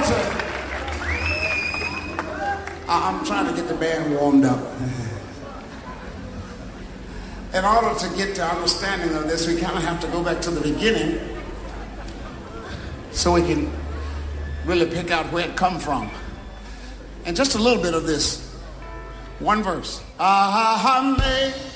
I'm trying to get the band warmed up. In order to get to understanding of this, we kind of have to go back to the beginning so we can really pick out where it come from. And just a little bit of this. One verse. I made